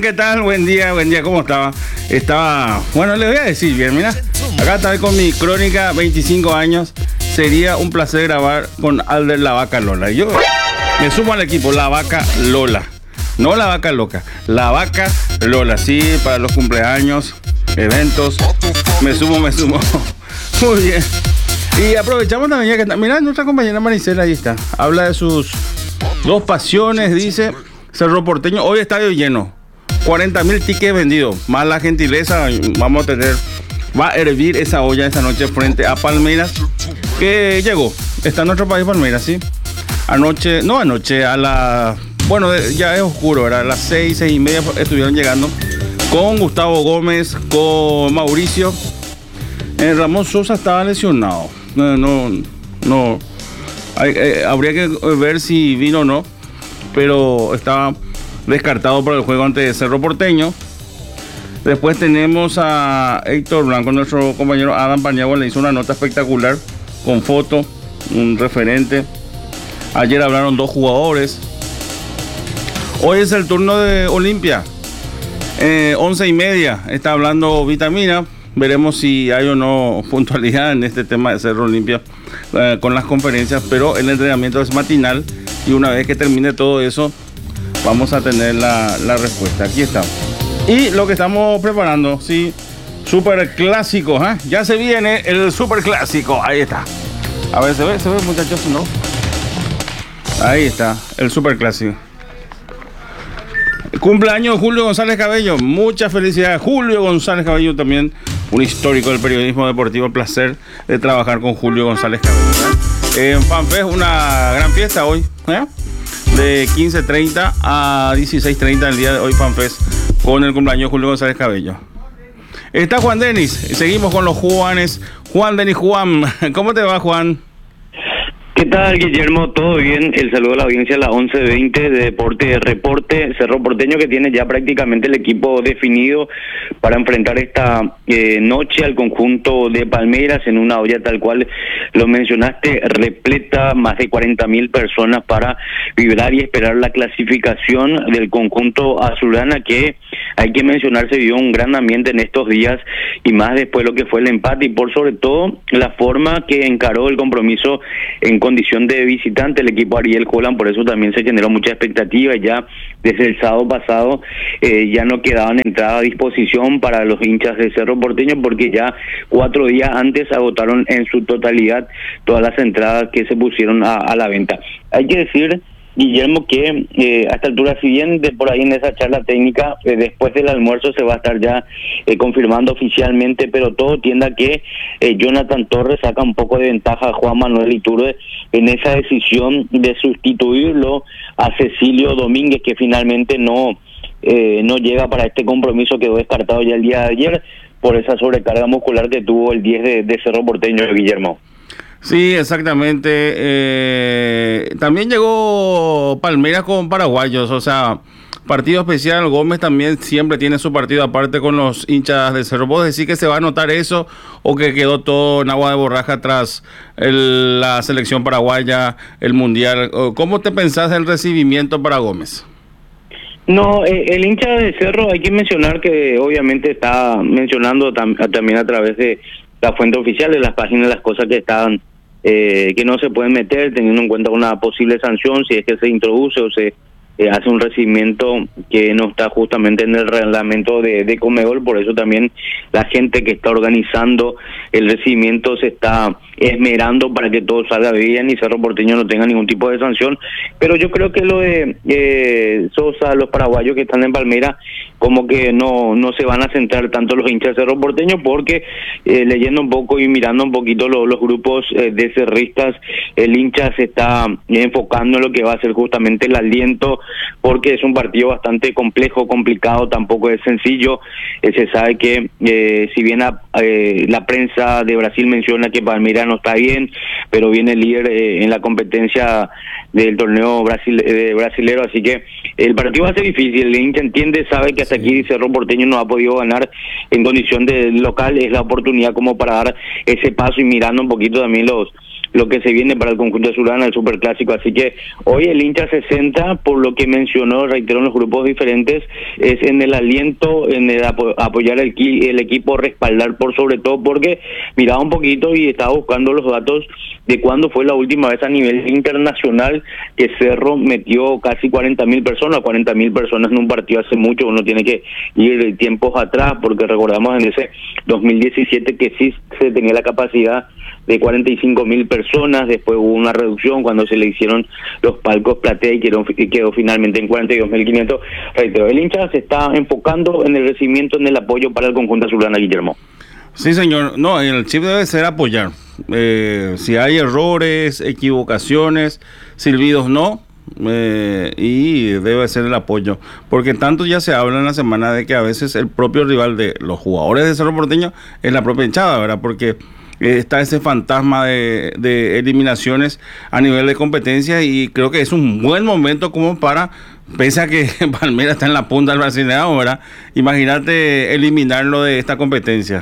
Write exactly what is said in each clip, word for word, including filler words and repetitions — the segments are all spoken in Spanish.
¿qué tal? Buen día, buen día, ¿cómo estaba? Estaba, bueno, les voy a decir bien, mira, acá estaba con mi crónica, veinticinco años, sería un placer grabar con Alder La Vaca Lola. Yo me sumo al equipo, La Vaca Lola, no La Vaca Loca, La Vaca Lola, sí, para los cumpleaños, eventos, me sumo, me sumo, muy bien. Y aprovechamos también ya que está, mira, nuestra compañera Maricela, ahí está, habla de sus dos pasiones, dice, Cerro Porteño, hoy estadio lleno, cuarenta mil tickets vendidos, más la gentileza, vamos a tener, va a hervir esa olla esta noche frente a Palmeiras, que llegó, está en nuestro país Palmeiras, ¿sí? Anoche, no anoche, a la, bueno, ya es oscuro, ¿verdad? A las seis, seis y media estuvieron llegando con Gustavo Gómez, con Mauricio, eh, Ramón Sosa estaba lesionado, no, no, no. Hay, eh, habría que ver si vino o no, pero estaba descartado para el juego ante Cerro Porteño. Después tenemos a Héctor Blanco, nuestro compañero Adam Paniagua le hizo una nota espectacular con foto, un referente. Ayer hablaron dos jugadores. Hoy es el turno de Olimpia, eh, once y media, está hablando Vitamina. Veremos si hay o no puntualidad en este tema de Cerro Olimpia eh, con las conferencias, pero el entrenamiento es matinal y una vez que termine todo eso, vamos a tener la, la respuesta. Aquí está. Y lo que estamos preparando, sí, super clásico, ¿eh? Ya se viene el super clásico. Ahí está. A ver, se ve, se ve, muchachos, ¿no? Ahí está, el super clásico. Cumpleaños Julio González Cabello, muchas felicidades. Julio González Cabello también, un histórico del periodismo deportivo, el placer de trabajar con Julio González Cabello. ¿eh? En FanFest una gran fiesta hoy, ¿eh? De quince treinta a dieciséis treinta el día de hoy FanFest con el cumpleaños Julio González Cabello. Está Juan Denis, seguimos con los Juanes. Juan Denis, Juan, ¿cómo te va, Juan? ¿Qué tal, Guillermo? ¿Todo bien? El saludo a la audiencia a las once veinte de Deporte Reporte. Cerro Porteño, que tiene ya prácticamente el equipo definido para enfrentar esta eh, noche al conjunto de Palmeiras en una olla tal cual lo mencionaste, repleta, más de cuarenta mil personas para vibrar y esperar la clasificación del conjunto azulgrana, que hay que mencionar se vio un gran ambiente en estos días y más después lo que fue el empate y por sobre todo la forma que encaró el compromiso en condición de visitante el equipo Ariel Holland. Por eso también se generó mucha expectativa. Ya desde el sábado pasado eh, ya no quedaban entradas a disposición para los hinchas de Cerro Porteño, porque ya cuatro días antes agotaron en su totalidad todas las entradas que se pusieron a, a la venta. Hay que decir, Guillermo, que eh, a esta altura, si bien de por ahí en esa charla técnica, eh, después del almuerzo se va a estar ya eh, confirmando oficialmente, pero todo tiende a que eh, Jonathan Torres saca un poco de ventaja a Juan Manuel Iturbe en esa decisión de sustituirlo a Cecilio Domínguez, que finalmente no eh, no llega para este compromiso, quedó descartado ya el día de ayer por esa sobrecarga muscular que tuvo el diez de, de Cerro Porteño, Guillermo. Sí, exactamente. Eh, también llegó Palmeiras con paraguayos, o sea, partido especial. Gómez también siempre tiene su partido aparte con los hinchas de Cerro. ¿Vos decís que se va a notar eso o que quedó todo en agua de borraja tras el, la selección paraguaya, el mundial? ¿Cómo te pensás del recibimiento para Gómez? No, eh, el hincha de Cerro, hay que mencionar que obviamente está mencionando tam- también a través de la fuente oficial de las páginas las cosas que estaban eh, que no se pueden meter, teniendo en cuenta una posible sanción si es que se introduce o se eh, hace un recibimiento que no está justamente en el reglamento de, de Conmebol. Por eso también la gente que está organizando el recibimiento se está esmerando para que todo salga bien y Cerro Porteño no tenga ningún tipo de sanción. Pero yo creo que lo de eh, Sosa, los paraguayos que están en Palmeiras, como que no no se van a centrar tanto los hinchas de Cerro Porteño, porque eh, leyendo un poco y mirando un poquito lo, los grupos eh, de cerristas, el hincha se está enfocando en lo que va a ser justamente el aliento, porque es un partido bastante complejo, complicado, tampoco es sencillo. Eh, se sabe que eh, si bien a, eh, la prensa de Brasil menciona que Palmeiras no está bien, pero viene líder eh, en la competencia del torneo brasil, eh, brasilero, así que el partido va a ser difícil. El hincha entiende, sabe que hasta aquí Cerro Porteño no ha podido ganar en condición de local, es la oportunidad como para dar ese paso y mirando un poquito también los lo que se viene para el conjunto azulgrana, el superclásico. Así que hoy el hincha se centra, por lo que mencionó, reitero, en los grupos diferentes, es en el aliento, en el apo apoyar el, el equipo, respaldar por sobre todo, porque miraba un poquito y estaba buscando los datos de cuándo fue la última vez a nivel internacional que Cerro metió casi cuarenta mil personas, cuarenta mil personas en un partido hace mucho. Uno tiene que ir tiempos atrás, porque recordamos en ese dos mil diecisiete que sí se tenía la capacidad de cuarenta y cinco mil personas, después hubo una reducción cuando se le hicieron los palcos platea y quedó, quedó finalmente en cuarenta y dos mil quinientos. Reitero, el hincha se está enfocando en el recibimiento, en el apoyo para el conjunto azulgrana, Guillermo. Sí, señor. No, el chip debe ser apoyar. Eh, si hay errores, equivocaciones, silbidos no, eh, y debe ser el apoyo. Porque tanto ya se habla en la semana de que a veces el propio rival de los jugadores de Cerro Porteño es la propia hinchada, ¿verdad? Porque eh, está ese fantasma de, de eliminaciones a nivel de competencia, y creo que es un buen momento como para, pese a que Palmeiras está en la punta del Brasileirao, ¿verdad? Imagínate eliminarlo de esta competencia.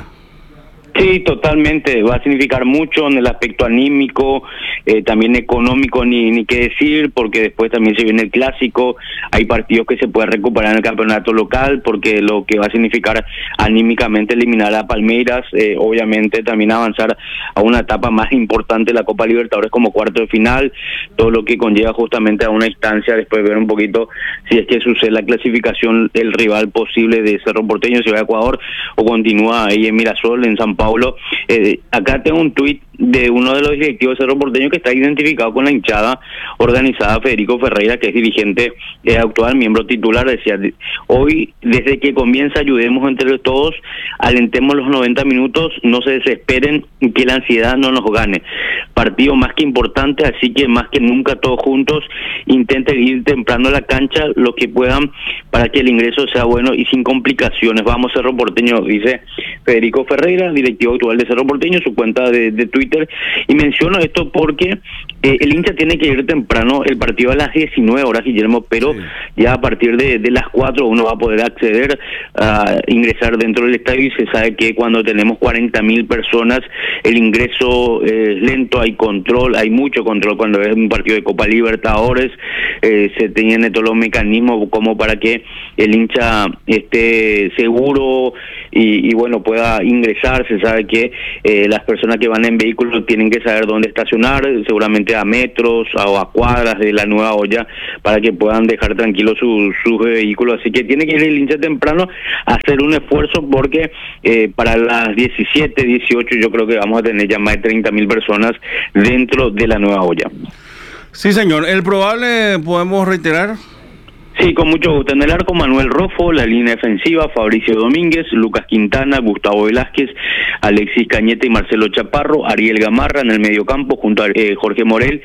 Sí, totalmente. Va a significar mucho en el aspecto anímico, eh, también económico, ni ni qué decir, porque después también se viene el clásico. Hay partidos que se pueden recuperar en el campeonato local, porque lo que va a significar anímicamente eliminar a Palmeiras, eh, obviamente también avanzar a una etapa más importante de la Copa Libertadores como cuarto de final, todo lo que conlleva justamente a una instancia, después ver un poquito si es que sucede la clasificación, el rival posible de Cerro Porteño, si va a Ecuador o continúa ahí en Mirasol, en San Paulo. Paulo, eh, acá tengo un tuit de uno de los directivos de Cerro Porteño que está identificado con la hinchada organizada, Federico Ferreira, que es dirigente eh, actual, miembro titular. Decía: hoy, desde que comienza, ayudemos entre todos, alentemos los noventa minutos, no se desesperen, que la ansiedad no nos gane. Partido más que importante, así que más que nunca todos juntos intenten ir temprano a la cancha lo que puedan para que el ingreso sea bueno y sin complicaciones. Vamos, Cerro Porteño, dice Federico Ferreira, directivo actual de Cerro Porteño, su cuenta de, de Twitter. Y menciono esto porque eh, el hincha tiene que ir temprano, el partido a las diecinueve horas, Guillermo, pero sí, ya a partir de, de las cuatro uno va a poder acceder a ingresar dentro del estadio, y se sabe que cuando tenemos cuarenta mil personas el ingreso es lento, hay control, hay mucho control cuando es un partido de Copa Libertadores, eh, se tienen todos los mecanismos como para que el hincha esté seguro y, y bueno, pueda ingresar. Se sabe que eh, las personas que van en vehículos tienen que saber dónde estacionar, seguramente a metros o a cuadras de la Nueva Olla, para que puedan dejar tranquilos sus su vehículos. Así que tiene que ir el hincha temprano a hacer un esfuerzo, porque eh, para las diecisiete, dieciocho yo creo que vamos a tener ya más de treinta mil personas dentro de la Nueva Olla. Sí, señor. ¿El probable podemos reiterar? Sí, con mucho gusto. En el arco, Manuel Rofo, la línea defensiva, Fabricio Domínguez, Lucas Quintana, Gustavo Velázquez, Alexis Cañete y Marcelo Chaparro, Ariel Gamarra en el mediocampo junto a eh, Jorge Morel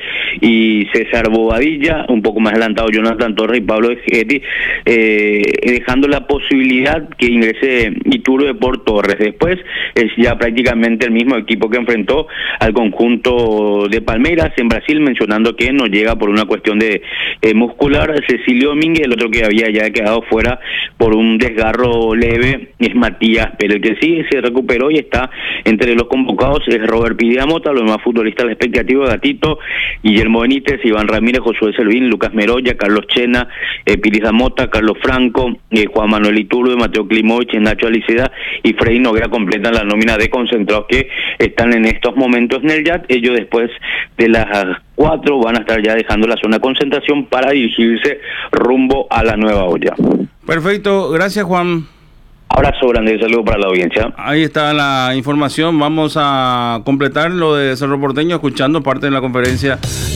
y César Bobadilla, un poco más adelantado Jonathan Torres y Pablo Echetti, eh, dejando la posibilidad que ingrese Iturbe por Torres. Después es ya prácticamente el mismo equipo que enfrentó al conjunto de Palmeiras en Brasil, mencionando que no llega por una cuestión de eh, muscular Cecilio Domínguez. El otro que había ya quedado fuera por un desgarro leve es Matías, pero el que sí se recuperó y está entre los convocados es Robert Pidiamota. Los demás futbolistas, la expectativa: Gatito, Guillermo Benítez, Iván Ramírez, Josué Selvín, Lucas Meroya, Carlos Chena, eh, Piris Damota, Carlos Franco, eh, Juan Manuel Iturbe, Mateo Klimovich, Nacho Aliceda y Freddy Noguera completan la nómina de concentrados que están en estos momentos en el Yat. Ellos después de las cuatro van a estar ya dejando la zona de concentración para dirigirse rumbo a la Nueva Olla. Perfecto, gracias, Juan. Abrazo grande y saludo para la audiencia. Ahí está la información. Vamos a completar lo de Cerro Porteño escuchando parte de la conferencia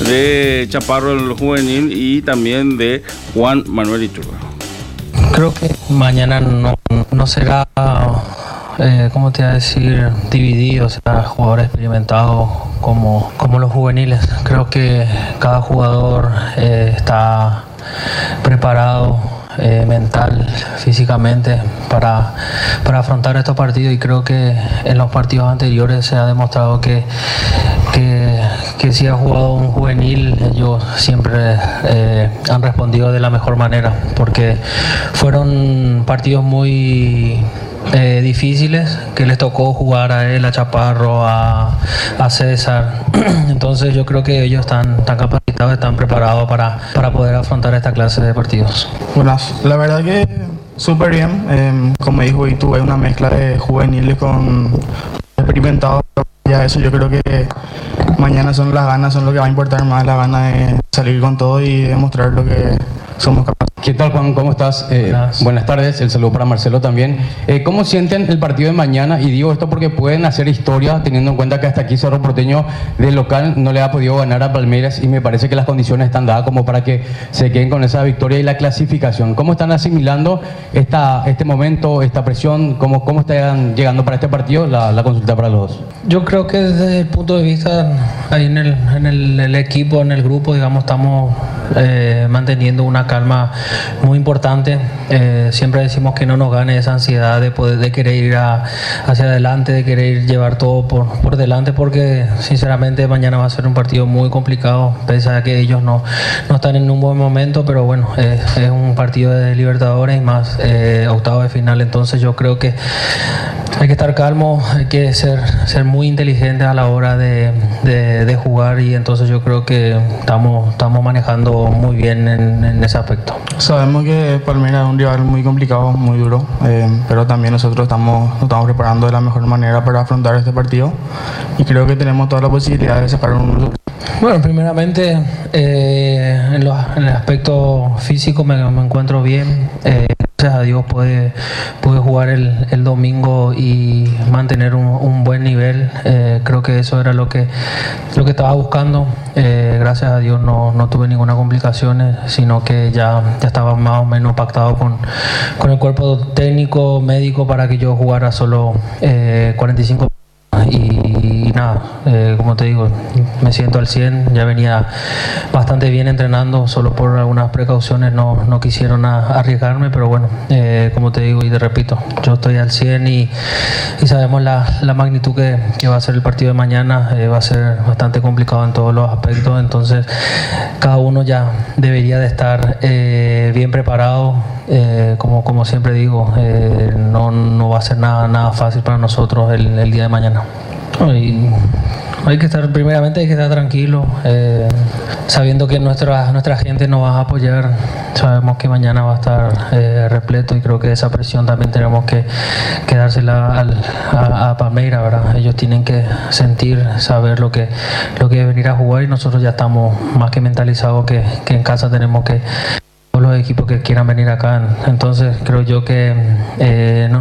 de Chaparro, el juvenil, y también de Juan Manuel Iturbe. Creo que mañana no, no será, eh, ¿cómo te voy a decir?, dividido, o sea, jugadores experimentados como, como los juveniles. Creo que cada jugador eh, está preparado eh, mental, físicamente para, para afrontar estos partidos, y creo que en los partidos anteriores se ha demostrado que, que, que si ha jugado un juvenil, ellos siempre eh, han respondido de la mejor manera, porque fueron partidos muy eh, difíciles que les tocó jugar a él, a Chaparro, a, a César. Entonces yo creo que ellos están, están capacitados, están preparados para, para poder afrontar esta clase de partidos. Buenas, la verdad que súper bien. Eh, como dijo, y tuve una mezcla de juveniles con experimentados. Ya eso yo creo que mañana son las ganas, son lo que va a importar más, la gana de salir con todo y demostrar lo que somos capaces. ¿Qué tal, Juan? ¿Cómo estás? Eh, buenas tardes, el saludo para Marcelo también. Eh, ¿Cómo sienten el partido de mañana? Y digo esto porque pueden hacer historia, teniendo en cuenta que hasta aquí Cerro Porteño de local no le ha podido ganar a Palmeiras y me parece que las condiciones están dadas como para que se queden con esa victoria y la clasificación. ¿Cómo están asimilando esta, este momento, esta presión? ¿Cómo, cómo están llegando para este partido? La, la consulta para los dos. Yo creo que desde el punto de vista ahí en el, en el, el equipo, en el grupo, digamos, estamos eh, manteniendo una calma muy importante. Eh, siempre decimos que no nos gane esa ansiedad de poder de querer ir a, hacia adelante, de querer llevar todo por, por delante, porque sinceramente mañana va a ser un partido muy complicado, pese a que ellos no, no están en un buen momento, pero bueno, eh, es un partido de Libertadores y más eh, octavo de final, entonces yo creo que hay que estar calmo, hay que ser, ser muy inteligentes a la hora de, de, de jugar y entonces yo creo que estamos, estamos manejando muy bien en, en ese aspecto. Sabemos que Palmeiras es un rival muy complicado, muy duro, eh, pero también nosotros estamos, nos estamos preparando de la mejor manera para afrontar este partido y creo que tenemos toda la posibilidad de sacar un resultado. Bueno, primeramente eh, en, lo, en el aspecto físico me, me encuentro bien. Eh, Gracias a Dios pude, pude jugar el, el domingo y mantener un, un buen nivel. Eh, creo que eso era lo que, lo que estaba buscando. Eh, gracias a Dios no, no tuve ninguna complicación, sino que ya, ya estaba más o menos pactado con, con el cuerpo técnico, médico, para que yo jugara solo eh, cuarenta y cinco y, y nada, eh, como te digo, me siento al cien, ya venía bastante bien entrenando, solo por algunas precauciones no, no quisieron a, arriesgarme, pero bueno, eh, como te digo y te repito, yo estoy al cien y, y sabemos la, la magnitud que, que va a ser el partido de mañana, eh, va a ser bastante complicado en todos los aspectos, entonces cada uno ya debería de estar eh, bien preparado. Eh, como, como siempre digo, eh, no, no va a ser nada, nada fácil para nosotros el, el día de mañana. Y hay que estar, primeramente hay que estar tranquilo, eh, sabiendo que nuestra, nuestra gente nos va a apoyar. Sabemos que mañana va a estar eh, repleto y creo que esa presión también tenemos que, que dársela al, a, a Palmeiras, ¿verdad? Ellos tienen que sentir, saber lo que, lo que es venir a jugar y nosotros ya estamos más que mentalizados que, que en casa tenemos que todos los equipos que quieran venir acá. Entonces creo yo que eh, no